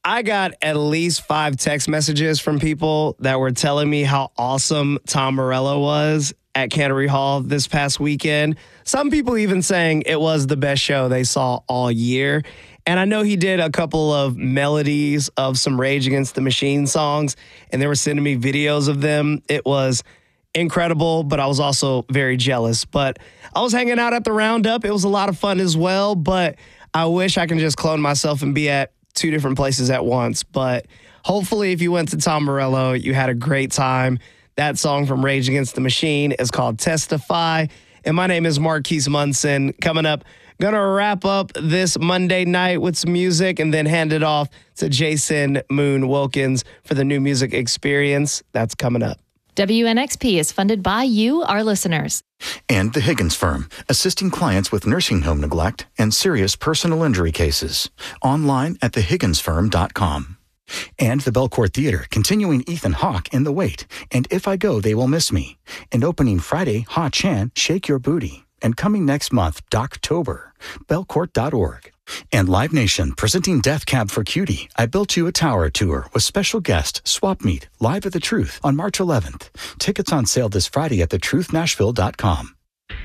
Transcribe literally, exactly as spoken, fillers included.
I got at least five text messages from people that were telling me how awesome Tom Morello was at Cannery Hall this past weekend. Some people even saying it was the best show they saw all year. And I know he did a couple of melodies of some Rage Against the Machine songs, and they were sending me videos of them. It was incredible, but I was also very jealous. But I was hanging out at the Roundup. It was a lot of fun as well, but I wish I can just clone myself and be at two different places at once. But hopefully if you went to Tom Morello, you had a great time. That song from Rage Against the Machine is called Testify. And my name is Marquise Munson. Coming up, gonna wrap up this Monday night with some music and then hand it off to Jason Moon Wilkins for the new music experience. That's coming up. W N X P is funded by you, our listeners. And the Higgins Firm, assisting clients with nursing home neglect and serious personal injury cases. Online at the higgins firm dot com. And the Belcourt Theater, continuing Ethan Hawke in The Wait, and If I Go, They Will Miss Me. And opening Friday, Ha Chan, Shake Your Booty. And coming next month, Doctober, belcourt dot org. And Live Nation, presenting Death Cab for Cutie, I Built You a Tower tour with special guest Swap Meet, live at The Truth on March eleventh. Tickets on sale this Friday at the truth nashville dot com.